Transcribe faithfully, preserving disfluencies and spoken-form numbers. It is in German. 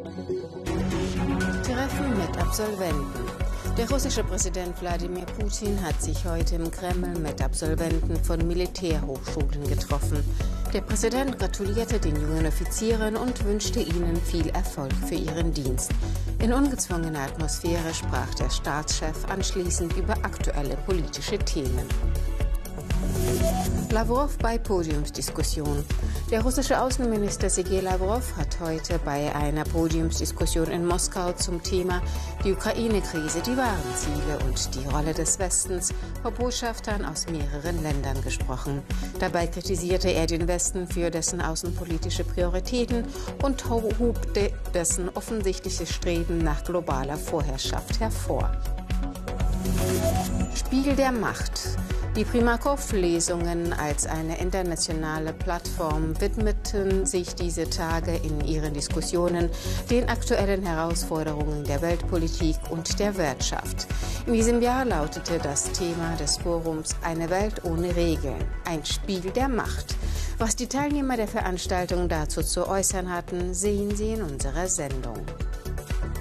Treffen mit Absolventen. Der russische Präsident Wladimir Putin hat sich heute im Kreml mit Absolventen von Militärhochschulen getroffen. Der Präsident gratulierte den jungen Offizieren und wünschte ihnen viel Erfolg für ihren Dienst. In ungezwungener Atmosphäre sprach der Staatschef anschließend über aktuelle politische Themen. Lavrov bei Podiumsdiskussion. Der russische Außenminister Sergei Lavrov hat heute bei einer Podiumsdiskussion in Moskau zum Thema die Ukraine-Krise, die wahren Ziele und die Rolle des Westens vor Botschaftern aus mehreren Ländern gesprochen. Dabei kritisierte er den Westen für dessen außenpolitische Prioritäten und hob dessen offensichtliches Streben nach globaler Vorherrschaft hervor. Spiegel der Macht. Die Primakow-Lesungen als eine internationale Plattform widmeten sich diese Tage in ihren Diskussionen den aktuellen Herausforderungen der Weltpolitik und der Wirtschaft. In diesem Jahr lautete das Thema des Forums Eine Welt ohne Regeln, ein Spiel der Macht. Was die Teilnehmer der Veranstaltung dazu zu äußern hatten, sehen Sie in unserer Sendung.